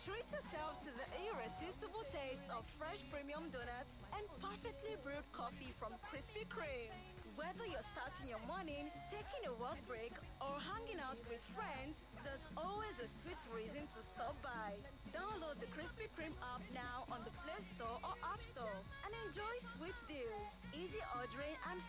Treat yourself to the irresistible taste of fresh premium donuts and perfectly brewed coffee from Krispy Kreme. Whether you're starting your morning, taking a work break, or hanging out with friends, there's always a sweet reason to stop by. Download the Krispy Kreme app now on the Play Store or App Store and enjoy sweet deals, easy ordering, and